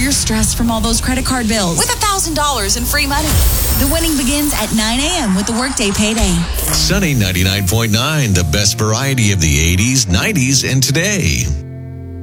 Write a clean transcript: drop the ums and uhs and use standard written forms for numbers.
your stress from all those credit card bills with $1,000 in free money. The winning begins at 9 a.m. with the Workday Payday. Sunny 99.9, the best variety of the 80s, 90s, and today.